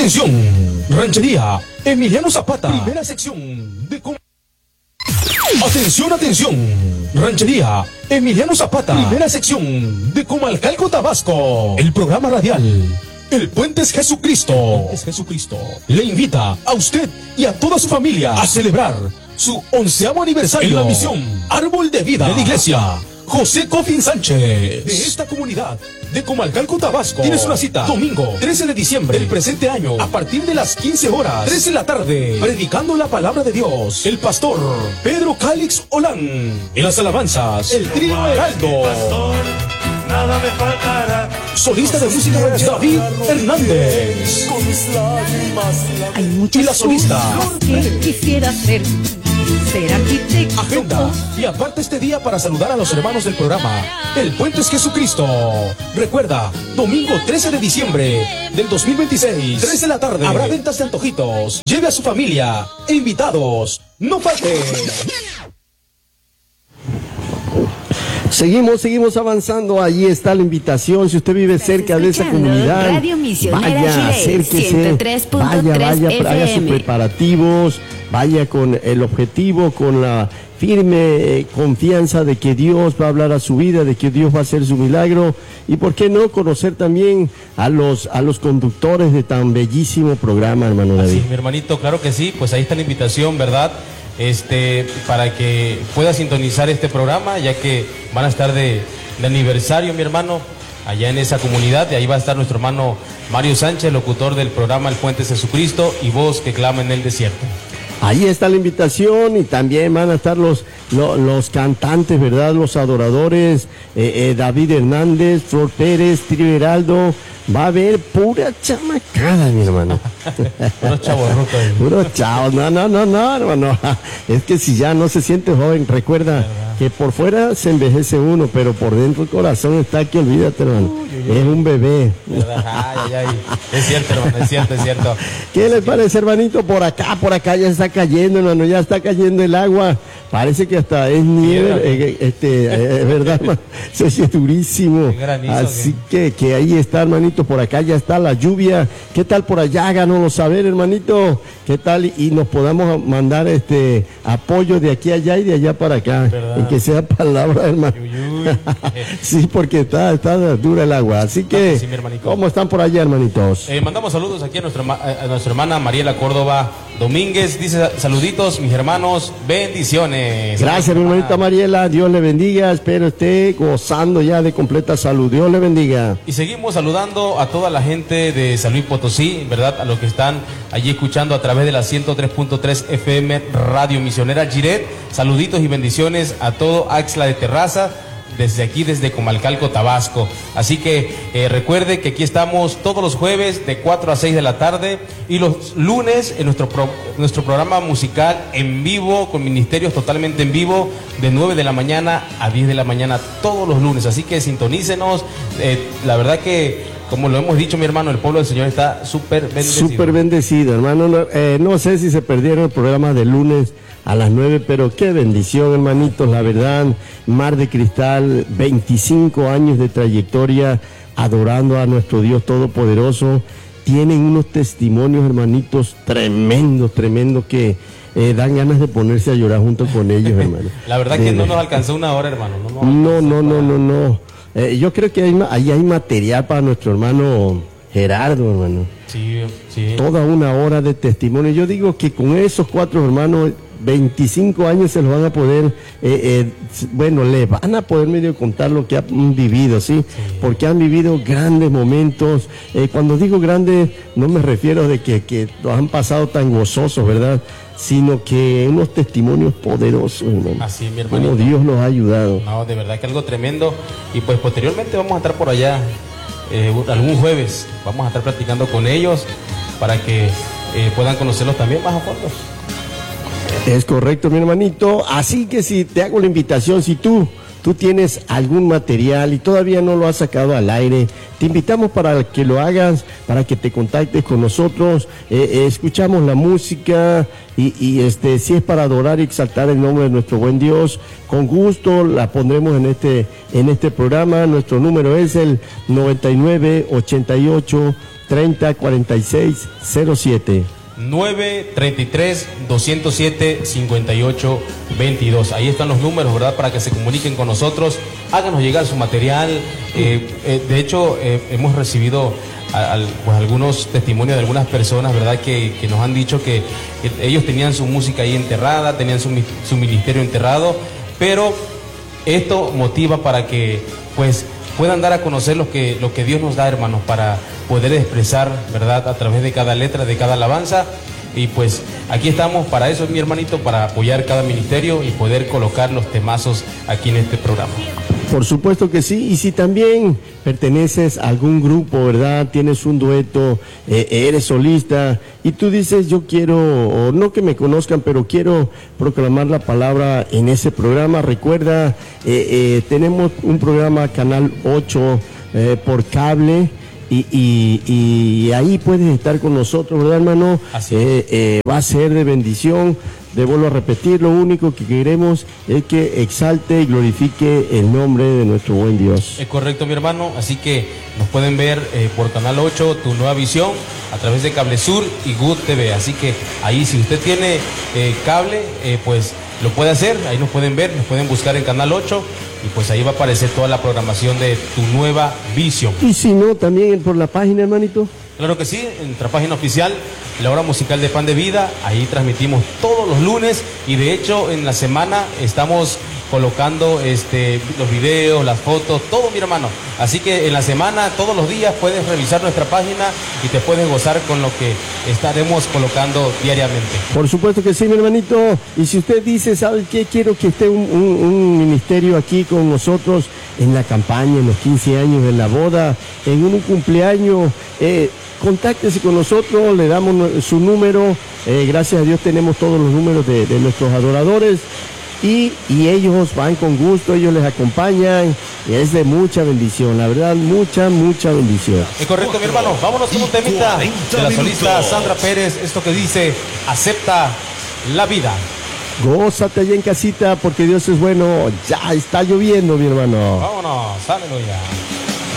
Atención, Ranchería Emiliano Zapata, primera sección de... Atención, atención, Ranchería Emiliano Zapata, primera sección de Comalcalco, Tabasco. El programa radial El Puente es Jesucristo. Le invita a usted y a toda su familia a celebrar su 11º aniversario en la misión Árbol de Vida de la Iglesia José Cofin Sánchez de esta comunidad de Comalcalco, Tabasco. Tienes una cita domingo 13 de diciembre del presente año a partir de las 15 horas, 3 de la tarde, predicando la palabra de Dios el pastor Pedro Cálix Olán. En las alabanzas el trío Heraldo. Nada me faltará. Solista de música David Hernández. Hay muchas y la solista cosas que quisiera ser arquitecto. Agenda y aparte este día para saludar a los hermanos del programa El Puente es Jesucristo. Recuerda, domingo 13 de diciembre del 2026, 3 de la tarde, habrá ventas de antojitos. Lleve a su familia e invitados. No falte. Seguimos avanzando. Allí está la invitación. Si usted vive cerca de esa comunidad, vaya, acérquese, vaya, haga sus preparativos, vaya con el objetivo, con la firme confianza de que Dios va a hablar a su vida, de que Dios va a hacer su milagro, y por qué no conocer también a los conductores de tan bellísimo programa, hermano David. Sí, mi hermanito, claro que sí. Pues ahí está la invitación, ¿verdad? Para que pueda sintonizar este programa, ya que van a estar de aniversario, mi hermano, allá en esa comunidad. Y ahí va a estar nuestro hermano Mario Sánchez, locutor del programa El Puente de Jesucristo y voz que clama en el desierto. Ahí está la invitación, y también van a estar los cantantes, ¿verdad? Los adoradores, David Hernández, Flor Pérez, Trío Heraldo. Va a haber pura chamacada, mi hermano. Unos chavos rucos. Unos chavos, no, hermano. Es que si ya no se siente joven, recuerda que por fuera se envejece uno, pero por dentro el corazón está que olvídate, hermano. Es un bebé. Es cierto, hermano, es cierto. ¿Qué les parece, hermanito? Por acá ya está cayendo, hermano, ya está cayendo el agua. Parece que hasta es nieve, ¿verdad, hermano? Se oye durísimo. Así que ahí está, hermanito, por acá ya está la lluvia. ¿Qué tal por allá? Háganoslo saber, hermanito. ¿Qué tal? Y nos podamos mandar apoyo de aquí a allá y de allá para acá. ¿Verdad? En que sea palabra, hermano. Sí, porque está dura el agua. Así que, sí, ¿cómo están por allá, hermanitos? Mandamos saludos aquí a nuestra hermana Mariela Córdoba Domínguez. Dice: saluditos, mis hermanos, bendiciones. Gracias, mi hermanita Mariela, Dios le bendiga. Espero esté gozando ya de completa salud. Dios le bendiga. Y seguimos saludando a toda la gente de San Luis Potosí, ¿verdad? A los que están allí escuchando a través de la 103.3 FM Radio Misionera Giret. Saluditos y bendiciones a todo Axla de Terraza, desde aquí, desde Comalcalco, Tabasco. Así que recuerde que aquí estamos todos los jueves de 4 a 6 de la tarde y los lunes en nuestro programa musical en vivo, con ministerios totalmente en vivo, de 9 de la mañana a 10 de la mañana todos los lunes. Así que sintonícenos. La verdad que, como lo hemos dicho, mi hermano, el pueblo del Señor está súper bendecido. Súper bendecido, hermano. No sé si se perdieron el programa de lunes a las 9, pero qué bendición, hermanitos, la verdad. Mar de Cristal, 25 años de trayectoria adorando a nuestro Dios Todopoderoso. Tienen unos testimonios, hermanitos, tremendos, que dan ganas de ponerse a llorar junto con ellos, hermano. La verdad que no nos alcanzó una hora, hermano. No. Yo creo que ahí hay material para nuestro hermano Gerardo, hermano. Sí. Toda una hora de testimonio. Yo digo que con esos 4 hermanos, 25 años se los van a poder, le van a poder medio contar lo que han vivido, ¿sí? Porque han vivido grandes momentos. Cuando digo grandes, no me refiero de que los han pasado tan gozosos, ¿verdad? Sino que unos testimonios poderosos, hermano. Así, mi hermanito. Como Dios los ha ayudado. No, de verdad que algo tremendo. Y pues posteriormente vamos a estar por allá, algún jueves. Vamos a estar platicando con ellos para que puedan conocerlos también más a fondo. Es correcto, mi hermanito. Así que si te hago la invitación, si tú tienes algún material y todavía no lo has sacado al aire, te invitamos para que lo hagas, para que te contactes con nosotros. Escuchamos la música y si es para adorar y exaltar el nombre de nuestro buen Dios, con gusto la pondremos en este programa. Nuestro número es el 9988 933-207. 933-207-5822. Ahí están los números, ¿verdad? Para que se comuniquen con nosotros, háganos llegar su material. De hecho, hemos recibido pues, algunos testimonios de algunas personas, ¿verdad? Que nos han dicho que ellos tenían su música ahí enterrada, tenían su ministerio enterrado, pero esto motiva para que pues puedan dar a conocer lo que Dios nos da, hermanos, para poder expresar, ¿verdad? A través de cada letra, de cada alabanza. Y pues aquí estamos para eso, mi hermanito, para apoyar cada ministerio y poder colocar los temazos aquí en este programa. Por supuesto que sí, y si también perteneces a algún grupo, ¿verdad? Tienes un dueto, eres solista y tú dices, yo quiero, o no que me conozcan, pero quiero proclamar la palabra en ese programa. Recuerda, tenemos un programa Canal 8 por cable. Y ahí puedes estar con nosotros, ¿verdad, hermano? Va a ser de bendición. Vuelvo a repetir, lo único que queremos es que exalte y glorifique el nombre de nuestro buen Dios. Es correcto, mi hermano, así que nos pueden ver por Canal 8, Tu Nueva Visión, a través de Cable Sur y Good TV. Así que ahí, si usted tiene cable, pues lo puede hacer, ahí nos pueden ver, nos pueden buscar en Canal 8 y pues ahí va a aparecer toda la programación de Tu Nueva Visión. Y si no, también por la página, hermanito. Claro que sí, en nuestra página oficial, la hora musical de Pan de Vida, ahí transmitimos todos los lunes y de hecho en la semana estamos colocando los videos, las fotos, todo, mi hermano. Así que en la semana, todos los días puedes revisar nuestra página y te puedes gozar con lo que estaremos colocando diariamente. Por supuesto que sí, mi hermanito. Y si usted dice, ¿sabe qué? Quiero que esté un ministerio aquí con nosotros en la campaña, en los 15 años, en la boda, en un cumpleaños, contáctese con nosotros, le damos su número. Gracias a Dios tenemos todos los números de nuestros adoradores. Y ellos van con gusto, ellos les acompañan, y es de mucha bendición, la verdad, mucha bendición. Es correcto, mi hermano. Vámonos con un temita de la solista Sandra Pérez, esto que dice, acepta la vida. Gózate allá en casita, porque Dios es bueno. Ya está lloviendo, mi hermano. Vámonos, aleluya.